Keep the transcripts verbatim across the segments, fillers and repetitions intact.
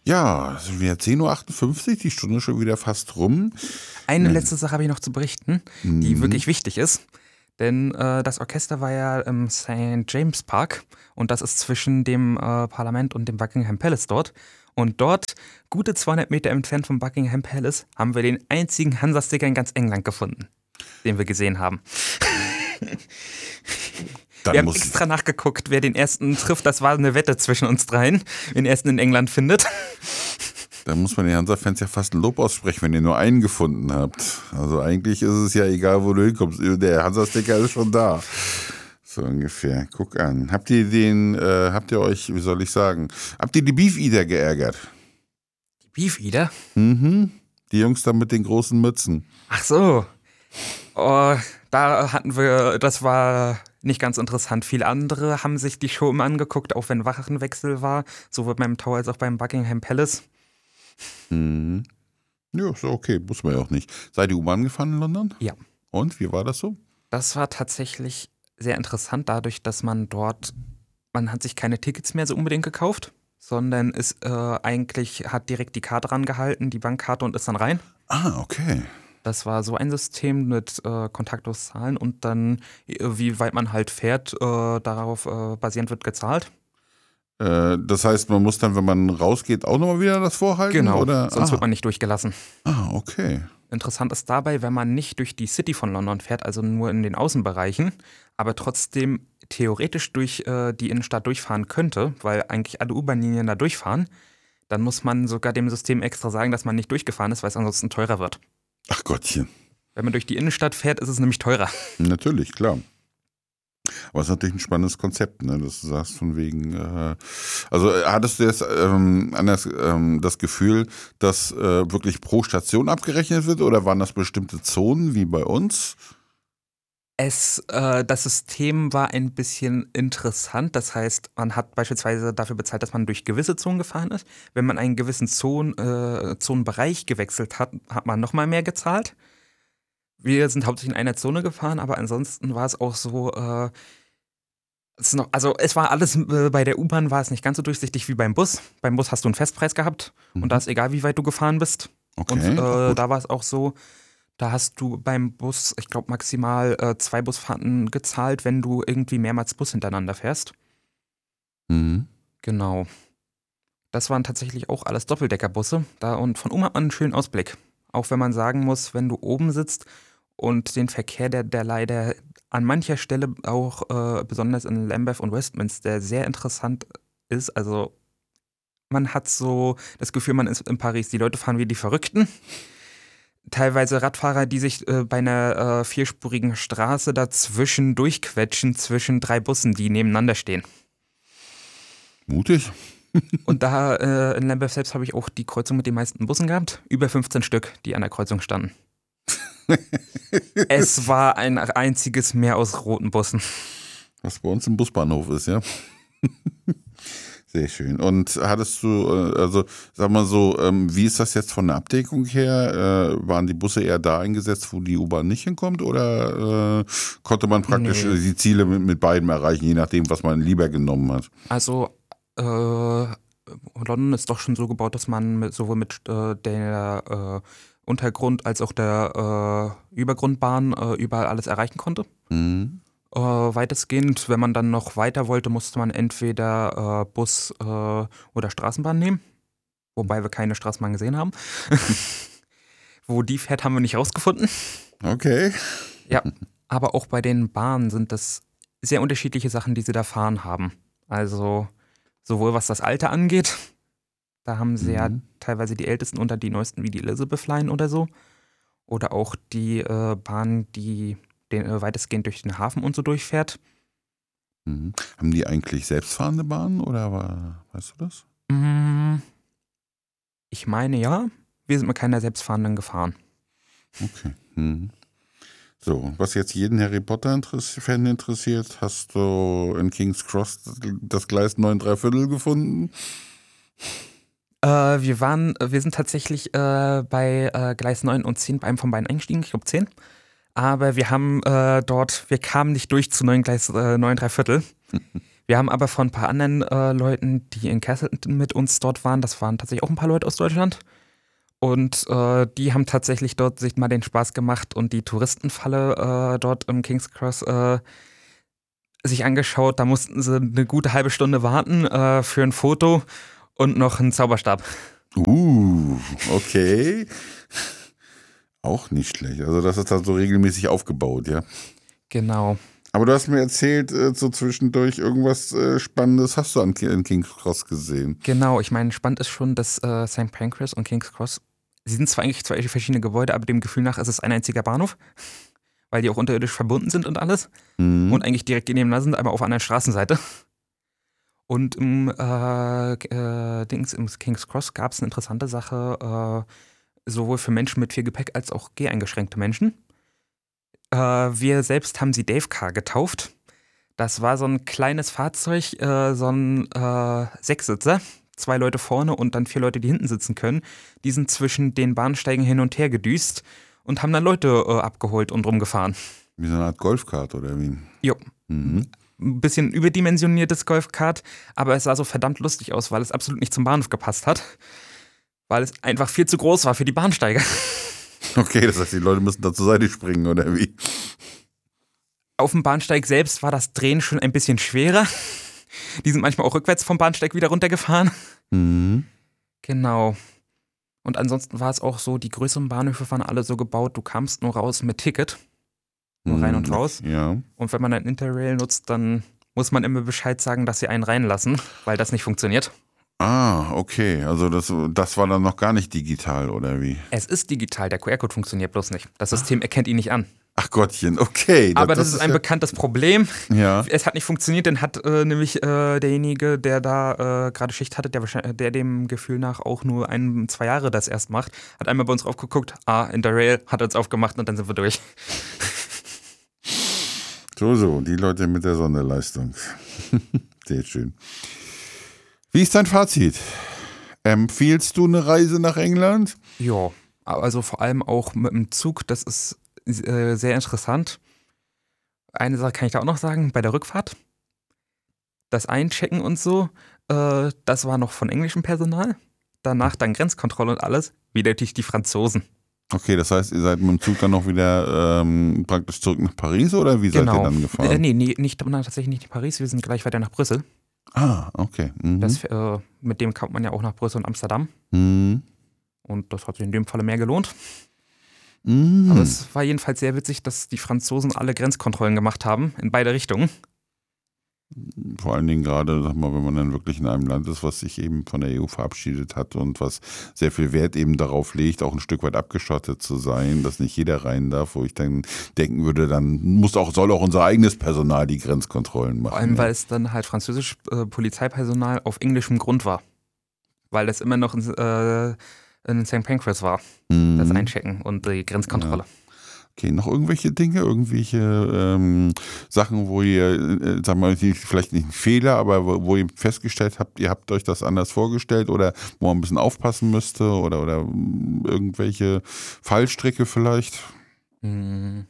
Ja, es ist wieder zehn Uhr achtundfünfzig, die Stunde ist schon wieder fast rum. Eine Ja. letzte Sache habe ich noch zu berichten, die Mhm. wirklich wichtig ist. Denn äh, das Orchester war ja im Saint James Park und das ist zwischen dem äh, Parlament und dem Buckingham Palace dort. Und dort, gute zweihundert Meter entfernt vom Buckingham Palace, haben wir den einzigen Hansa-Sticker in ganz England gefunden, den wir gesehen haben. Dann Wir haben muss extra nachgeguckt, wer den ersten trifft. Das war eine Wette zwischen uns dreien, wer den ersten in England findet. Da muss man den Hansa-Fans ja fast ein Lob aussprechen, wenn ihr nur einen gefunden habt. Also eigentlich ist es ja egal, wo du hinkommst. Der Hansa-Sticker ist schon da. So ungefähr. Guck an. Habt ihr den, äh, habt ihr euch, wie soll ich sagen, habt ihr die Beef Eater geärgert? Die Beef Eater? Mhm. Die Jungs da mit den großen Mützen. Ach so. Oh, da hatten wir, das war nicht ganz interessant. Viele andere haben sich die Show immer angeguckt, auch wenn Wachenwechsel war, sowohl beim Tower als auch beim Buckingham Palace. Mhm. Ja, ist okay, muss man ja auch nicht. Seid ihr U-Bahn gefahren in London? Ja. Und, wie war das so? Das war tatsächlich sehr interessant, dadurch, dass man dort, man hat sich keine Tickets mehr so unbedingt gekauft, sondern ist äh, eigentlich, hat direkt die Karte rangehalten, die Bankkarte und ist dann rein. Ah, okay. Das war so ein System mit äh, kontaktlos Zahlen und dann, äh, wie weit man halt fährt, äh, darauf äh, basierend wird gezahlt. Äh, das heißt, man muss dann, wenn man rausgeht, auch nochmal wieder das vorhalten? Genau, oder? sonst ah. wird man nicht durchgelassen. Ah, okay. Interessant ist dabei, wenn man nicht durch die City von London fährt, also nur in den Außenbereichen, aber trotzdem theoretisch durch äh, die Innenstadt durchfahren könnte, weil eigentlich alle U-Bahn-Linien da durchfahren, dann muss man sogar dem System extra sagen, dass man nicht durchgefahren ist, weil es ansonsten teurer wird. Ach Gottchen. Wenn man durch die Innenstadt fährt, ist es nämlich teurer. Natürlich, klar. Aber es ist natürlich ein spannendes Konzept, ne? Dass du sagst von wegen, äh, also äh, hattest du jetzt ähm, anders, ähm, das Gefühl, dass äh, wirklich pro Station abgerechnet wird oder waren das bestimmte Zonen wie bei uns? Es, äh, das System war ein bisschen interessant. Das heißt, man hat beispielsweise dafür bezahlt, dass man durch gewisse Zonen gefahren ist. Wenn man einen gewissen Zon, äh, Zonenbereich gewechselt hat, hat man nochmal mehr gezahlt. Wir sind hauptsächlich in einer Zone gefahren, aber ansonsten war es auch so, äh, es ist noch, also es war alles, äh, bei der U-Bahn war es nicht ganz so durchsichtig wie beim Bus. Beim Bus hast du einen Festpreis gehabt Mhm. und da ist egal, wie weit du gefahren bist. Okay, Und ach äh, gut. da war es auch so, da hast du beim Bus, ich glaube, maximal äh, zwei Busfahrten gezahlt, wenn du irgendwie mehrmals Bus hintereinander fährst. Mhm. Genau. Das waren tatsächlich auch alles Doppeldeckerbusse. Da und von oben hat man einen schönen Ausblick. Auch wenn man sagen muss, wenn du oben sitzt und den Verkehr, der, der leider an mancher Stelle auch äh, besonders in Lambeth und Westminster sehr interessant ist. Also man hat so das Gefühl, man ist in Paris. Die Leute fahren wie die Verrückten. Teilweise Radfahrer, die sich äh, bei einer äh, vierspurigen Straße dazwischen durchquetschen, zwischen drei Bussen, die nebeneinander stehen. Mutig. Und da äh, in Lambeth selbst habe ich auch die Kreuzung mit den meisten Bussen gehabt. Über fünfzehn Stück, die an der Kreuzung standen. Es war ein einziges Meer aus roten Bussen. Was bei uns im Busbahnhof ist, ja. Sehr schön. Und hattest du, äh, also sag mal so, ähm, wie ist das jetzt von der Abdeckung her? Äh, waren die Busse eher da eingesetzt, wo die U-Bahn nicht hinkommt? Oder äh, konnte man praktisch Nee. äh, die Ziele mit, mit beiden erreichen, je nachdem, was man lieber genommen hat? Also äh, London ist doch schon so gebaut, dass man mit, sowohl mit äh, der äh, Untergrund- als auch der äh, Übergrundbahn äh, überall alles erreichen konnte. Mhm. Äh, weitestgehend, wenn man dann noch weiter wollte, musste man entweder äh, Bus äh, oder Straßenbahn nehmen. Wobei wir keine Straßenbahn gesehen haben. Wo die fährt, haben wir nicht rausgefunden. Okay. Ja, aber auch bei den Bahnen sind das sehr unterschiedliche Sachen, die sie da fahren haben. Also sowohl was das Alter angeht, da haben sie ja Mhm. teilweise die ältesten unter die neuesten wie die Elizabeth Line oder so. Oder auch die äh, Bahn, die den, äh, weitestgehend durch den Hafen und so durchfährt. Mhm. Haben die eigentlich selbstfahrende Bahnen oder war, weißt du das? Mm, Ich meine ja, wir sind mit keiner selbstfahrenden gefahren. Okay. Mhm. So, was jetzt jeden Harry Potter-Fan interessiert, hast du in King's Cross das Gleis neun drei Viertel gefunden? Äh, wir waren, wir sind tatsächlich äh, bei äh, Gleis neun und zehn bei einem von beiden eingestiegen, ich glaube zehn. Aber wir haben äh, dort, wir kamen nicht durch zu neun Gleis äh, neun drei Viertel. Wir haben aber von ein paar anderen äh, Leuten, die in Castleton mit uns dort waren, das waren tatsächlich auch ein paar Leute aus Deutschland. Und äh, die haben tatsächlich dort sich mal den Spaß gemacht und die Touristenfalle äh, dort im King's Cross äh, sich angeschaut. Da mussten sie eine gute halbe Stunde warten äh, für ein Foto und noch einen Zauberstab. Uh, okay. Auch nicht schlecht. Also das ist dann so regelmäßig aufgebaut, ja? Genau. Aber du hast mir erzählt, äh, so zwischendurch irgendwas äh, Spannendes hast du an Ki- in King's Cross gesehen. Genau, ich meine, spannend ist schon, dass äh, Sankt Pancras und King's Cross, sie sind zwar eigentlich zwei verschiedene Gebäude, aber dem Gefühl nach ist es ein einziger Bahnhof, weil die auch unterirdisch verbunden sind und alles Mhm. und eigentlich direkt nebeneinander sind, aber auf einer anderen Straßenseite. Und im, äh, äh, Dings, im King's Cross gab es eine interessante Sache, äh, sowohl für Menschen mit viel Gepäck als auch geheingeschränkte Menschen. Äh, wir selbst haben sie Dave Car getauft. Das war so ein kleines Fahrzeug, äh, so ein äh, Sechssitzer, zwei Leute vorne und dann vier Leute, die hinten sitzen können. Die sind zwischen den Bahnsteigen hin und her gedüst und haben dann Leute äh, abgeholt und rumgefahren. Wie so eine Art Golfkart oder wie? Jo. Mhm. Ein bisschen überdimensioniertes Golfkart, aber es sah so verdammt lustig aus, weil es absolut nicht zum Bahnhof gepasst hat. Weil es einfach viel zu groß war für die Bahnsteige. Okay, das heißt, die Leute müssen da zur Seite springen oder wie? Auf dem Bahnsteig selbst war das Drehen schon ein bisschen schwerer. Die sind manchmal auch rückwärts vom Bahnsteig wieder runtergefahren. Mhm. Genau. Und ansonsten war es auch so, die größeren Bahnhöfe waren alle so gebaut, du kamst nur raus mit Ticket. Nur rein und Mhm. raus. Ja. Und wenn man ein Interrail nutzt, dann muss man immer Bescheid sagen, dass sie einen reinlassen, weil das nicht funktioniert. Ah, okay. Also das, das war dann noch gar nicht digital oder wie? Es ist digital, der Q R-Code funktioniert bloß nicht. Das System erkennt ihn nicht an. Ach Gottchen, okay. Aber das, ist ein ja, bekanntes Problem. ja. Es hat nicht funktioniert, dann hat äh, nämlich äh, derjenige, der da äh, gerade Schicht hatte, der, wahrscheinlich- der dem Gefühl nach auch nur ein, zwei Jahre das erst macht, hat einmal bei uns draufgeguckt, ah, Interrail, hat uns aufgemacht und dann sind wir durch. So, so, die Leute mit der Sonderleistung. Sehr schön. Wie ist dein Fazit? Empfiehlst du eine Reise nach England? Ja, also vor allem auch mit dem Zug, das ist äh, sehr interessant. Eine Sache kann ich da auch noch sagen, bei der Rückfahrt. Das Einchecken und so, äh, das war noch von englischem Personal. Danach dann Grenzkontrolle und alles, wieder durch die Franzosen. Okay, das heißt, ihr seid mit dem Zug dann noch wieder ähm, praktisch zurück nach Paris oder wie seid ihr dann gefahren? Äh, nee, nee, nicht, na, tatsächlich nicht nach Paris, wir sind gleich weiter nach Brüssel. Ah, okay. Mhm. Das, äh, mit dem kommt man ja auch nach Brüssel und Amsterdam. Mhm. Und das hat sich in dem Falle mehr gelohnt. Mhm. Aber es war jedenfalls sehr witzig, dass die Franzosen alle Grenzkontrollen gemacht haben, in beide Richtungen. Vor allen Dingen gerade, sag mal, wenn man dann wirklich in einem Land ist, was sich eben von der E U verabschiedet hat und was sehr viel Wert eben darauf legt, auch ein Stück weit abgeschottet zu sein, dass nicht jeder rein darf, wo ich dann denken würde, dann muss auch, soll auch unser eigenes Personal die Grenzkontrollen machen. Vor allem, ja. weil es dann halt französisch äh, Polizeipersonal auf englischem Grund war. Weil das immer noch in, äh, in Sankt Pancras war, Mhm. das Einchecken und die Grenzkontrolle. Okay, noch irgendwelche Dinge, irgendwelche ähm, Sachen, wo ihr, äh, sagen wir mal, vielleicht nicht ein Fehler, aber wo, wo ihr festgestellt habt, ihr habt euch das anders vorgestellt oder wo man ein bisschen aufpassen müsste oder, oder mm, irgendwelche Fallstricke vielleicht? Hm.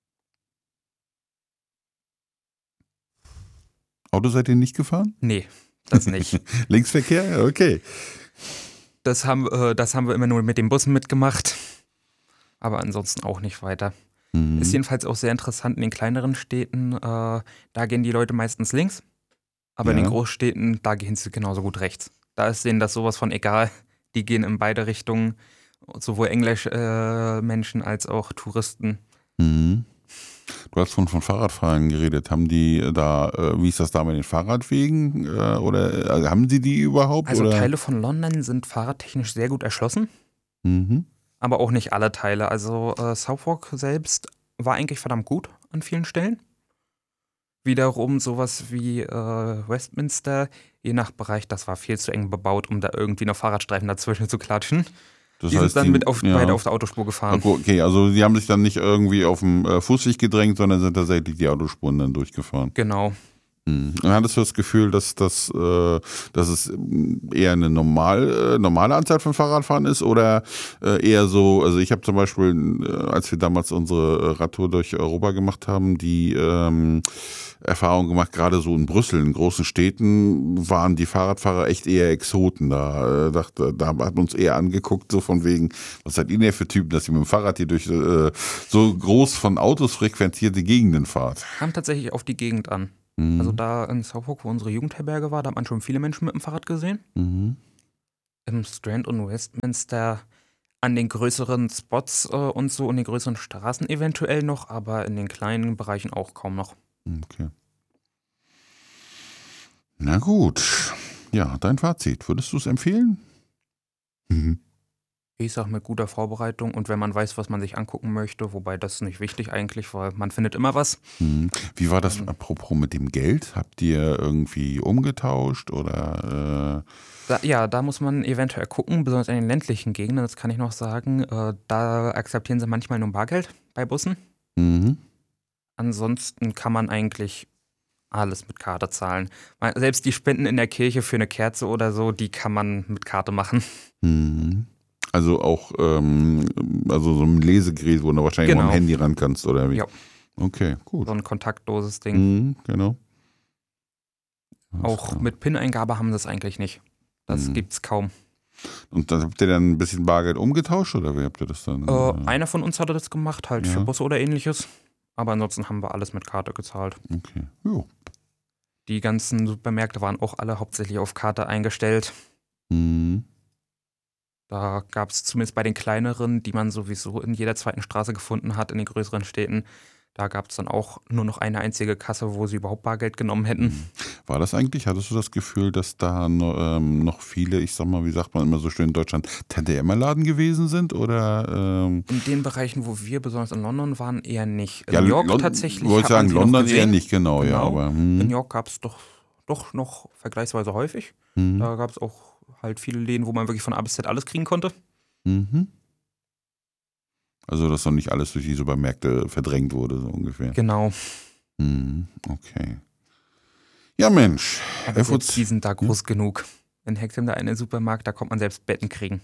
Auto seid ihr nicht gefahren? Nee, das nicht. Linksverkehr? Okay. Das haben, äh, das haben wir immer nur mit den Bussen mitgemacht. Aber ansonsten auch nicht weiter. Mhm. Ist jedenfalls auch sehr interessant in den kleineren Städten. Äh, da gehen die Leute meistens links. Aber in Ja. den Großstädten, da gehen sie genauso gut rechts. Da ist denen das sowas von egal. Die gehen in beide Richtungen. Sowohl Englisch äh, Menschen als auch Touristen. Mhm. Du hast von, von Fahrradfahrern geredet. Haben die da, äh, wie ist das da mit den Fahrradwegen? Äh, oder also haben sie die überhaupt? Also oder? Teile von London sind fahrradtechnisch sehr gut erschlossen. Mhm. Aber auch nicht alle Teile. Also äh, Southwark selbst war eigentlich verdammt gut an vielen Stellen. Wiederum sowas wie äh, Westminster, je nach Bereich, das war viel zu eng bebaut, um da irgendwie noch Fahrradstreifen dazwischen zu klatschen. Das Die heißt, sind dann die- mit auf, ja. beide auf der Autospur gefahren. Okay, also die haben sich dann nicht irgendwie auf dem äh, Fußweg gedrängt, sondern sind tatsächlich die Autospuren dann durchgefahren. Genau. Mhm. Und hattest du das Gefühl, dass, das, äh, dass es eher eine normal, äh, normale Anzahl von Fahrradfahren ist oder äh, eher so, also ich habe zum Beispiel, äh, als wir damals unsere Radtour durch Europa gemacht haben, die ähm, Erfahrung gemacht, gerade so in Brüssel, in großen Städten, waren die Fahrradfahrer echt eher Exoten da. Äh, dachte, da hat uns eher angeguckt, so von wegen, was seid ihr denn für Typen, dass ihr mit dem Fahrrad hier durch äh, so groß von Autos frequentierte Gegenden fahrt? Kam tatsächlich auf die Gegend an. Mhm. Also da in Southwark, wo unsere Jugendherberge war, da hat man schon viele Menschen mit dem Fahrrad gesehen. Mhm. Im Strand und Westminster an den größeren Spots äh, und so und den größeren Straßen eventuell noch, aber in den kleinen Bereichen auch kaum noch. Okay. Na gut. Ja, dein Fazit. Würdest du es empfehlen? Mhm. Ich sag mit guter Vorbereitung und wenn man weiß, was man sich angucken möchte, wobei das ist nicht wichtig eigentlich, weil man findet immer was. Mhm. Wie war das Ähm, apropos mit dem Geld? Habt ihr irgendwie umgetauscht oder äh, Da, ja, da muss man eventuell gucken, besonders in den ländlichen Gegenden, das kann ich noch sagen. Äh, da akzeptieren sie manchmal nur Bargeld bei Bussen. mhm. Ansonsten kann man eigentlich alles mit Karte zahlen. Mal- Selbst die Spenden in der Kirche für eine Kerze oder so, die kann man mit Karte machen. Mhm. Also auch ähm, also so ein Lesegerät, wo du wahrscheinlich auch Genau. am Handy ran kannst, oder wie? Ja. Okay, gut. So ein kontaktloses Ding. Mhm, genau. Alles Auch klar. mit PIN-Eingabe haben sie es eigentlich nicht. Das Mhm. gibt's kaum. Und dann habt ihr dann ein bisschen Bargeld umgetauscht oder wie habt ihr das dann? Äh, äh, einer von uns hatte das gemacht, halt Ja. für Busse oder ähnliches. Aber ansonsten haben wir alles mit Karte gezahlt. Okay. Jo. Die ganzen Supermärkte waren auch alle hauptsächlich auf Karte eingestellt. Mhm. Da gab es zumindest bei den kleineren, die man sowieso in jeder zweiten Straße gefunden hat, in den größeren Städten, da gab es dann auch nur noch eine einzige Kasse, wo sie überhaupt Bargeld genommen hätten. War das eigentlich, hattest du das Gefühl, dass da no, ähm, noch viele, ich sag mal, wie sagt man immer so schön in Deutschland, Tante-Emma-Laden gewesen sind? Oder ähm, In den Bereichen, wo wir besonders in London waren, eher nicht. In ja, New York Lon- tatsächlich. wollte hat man sagen, sie noch London gesehen. eher nicht, genau, ja. Genau. Aber, In New hm, York gab es doch, doch noch vergleichsweise häufig. hm, Da gab es auch halt viele Läden, wo man wirklich von A bis Z alles kriegen konnte. mhm. Also, dass noch nicht alles durch die Supermärkte verdrängt wurde, so ungefähr. Genau. Mhm. Okay. Ja, Mensch. Aber F O selbst die sind da groß genug. In Hexham, da einen Supermarkt, da kommt man selbst Betten kriegen.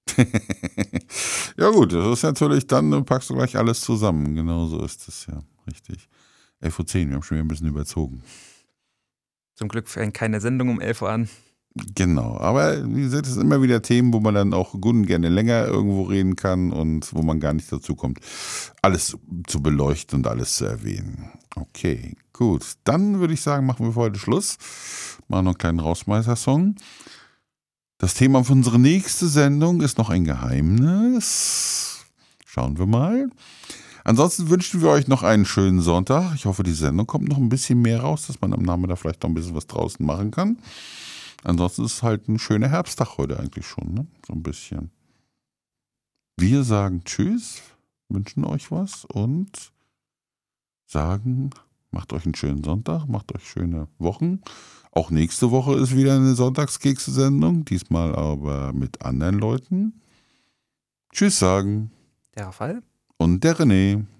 Ja gut, das ist natürlich, dann äh, packst du gleich alles zusammen. Genau so ist es ja, richtig. elf Uhr zehn, wir haben schon wieder ein bisschen überzogen. Zum Glück fängt keine Sendung um elf Uhr an. Genau, aber wie gesagt, es sind immer wieder Themen, wo man dann auch gut und gerne länger irgendwo reden kann und wo man gar nicht dazu kommt, alles zu beleuchten und alles zu erwähnen. Okay, gut. Dann würde ich sagen, machen wir für heute Schluss. Machen noch einen kleinen Rausschmeißer-Song. Das Thema für unsere nächste Sendung ist noch ein Geheimnis. Schauen wir mal. Ansonsten wünschen wir euch noch einen schönen Sonntag. Ich hoffe, die Sendung kommt noch ein bisschen mehr raus, dass man am Nachmittag vielleicht noch ein bisschen was draußen machen kann. Ansonsten ist es halt ein schöner Herbsttag heute eigentlich schon, ne? So ein bisschen. Wir sagen Tschüss, wünschen euch was und sagen, macht euch einen schönen Sonntag, macht euch schöne Wochen. Auch nächste Woche ist wieder eine Sonntagskekse-Sendung, diesmal aber mit anderen Leuten. Tschüss sagen Der Fall. und der René.